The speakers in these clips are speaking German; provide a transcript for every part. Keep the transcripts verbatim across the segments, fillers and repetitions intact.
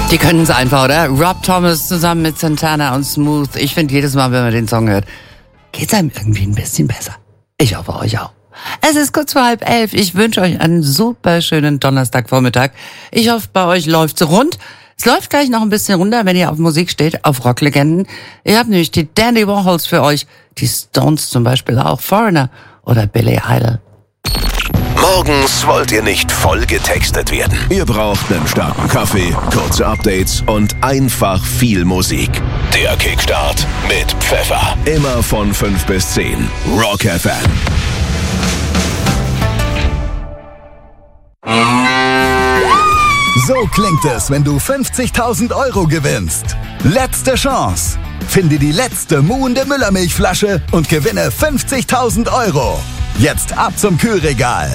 Die können es einfach, oder? Rob Thomas zusammen mit Santana und Smooth. Ich finde, jedes Mal, wenn man den Song hört, geht's einem irgendwie ein bisschen besser. Ich hoffe, euch auch. Es ist kurz vor halb elf. Ich wünsche euch einen super schönen Donnerstagvormittag. Ich hoffe, bei euch läuft's rund. Es läuft gleich noch ein bisschen runter, wenn ihr auf Musik steht, auf Rocklegenden. Ihr habt nämlich die Dandy Warhols für euch, die Stones zum Beispiel auch, Foreigner oder Billy Idol. Morgens wollt ihr nicht voll getextet werden. Ihr braucht einen starken Kaffee, kurze Updates und einfach viel Musik. Der Kickstart mit Pfeffer. Immer von fünf bis zehn. Rock F M. So klingt es, wenn du fünfzigtausend Euro gewinnst. Letzte Chance. Finde die letzte muhende Müllermilchflasche und gewinne fünfzigtausend Euro. Jetzt ab zum Kühlregal.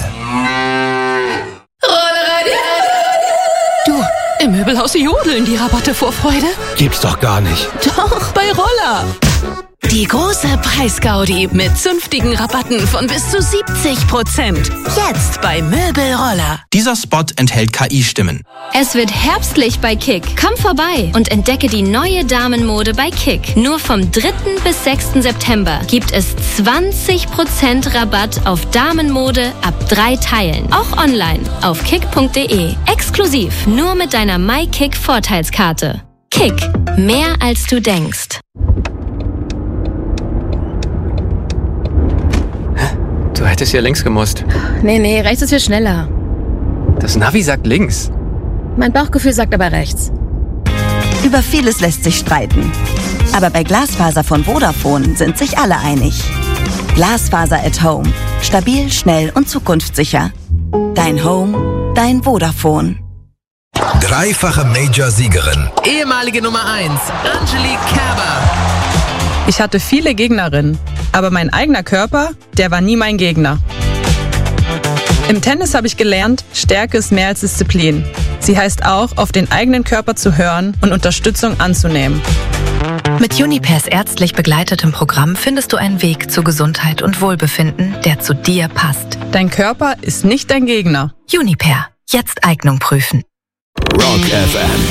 Du, im Möbelhaus jodeln die Rabatte vor Freude. Gibt's doch gar nicht. Doch, bei Roller. Die große Preisgaudi mit zünftigen Rabatten von bis zu siebzig Prozent. Jetzt bei Möbelroller. Dieser Spot enthält K I-Stimmen. Es wird herbstlich bei Kick. Komm vorbei und entdecke die neue Damenmode bei Kick. Nur vom dritten bis sechsten September gibt es zwanzig Prozent Rabatt auf Damenmode ab drei Teilen. Auch online auf kick punkt de. Exklusiv nur mit deiner MyKick-Vorteilskarte. Kick. Mehr als du denkst. Du hättest ja links gemusst. Nee, nee, rechts ist viel schneller. Das Navi sagt links. Mein Bauchgefühl sagt aber rechts. Über vieles lässt sich streiten. Aber bei Glasfaser von Vodafone sind sich alle einig. Glasfaser at Home. Stabil, schnell und zukunftssicher. Dein Home, dein Vodafone. Dreifache Major-Siegerin. Ehemalige Nummer eins, Angelique Kerber. Ich hatte viele Gegnerinnen, aber mein eigener Körper, der war nie mein Gegner. Im Tennis habe ich gelernt, Stärke ist mehr als Disziplin. Sie heißt auch, auf den eigenen Körper zu hören und Unterstützung anzunehmen. Mit Junipers ärztlich begleitetem Programm findest du einen Weg zu Gesundheit und Wohlbefinden, der zu dir passt. Dein Körper ist nicht dein Gegner. Juniper. Jetzt Eignung prüfen. Rock F M.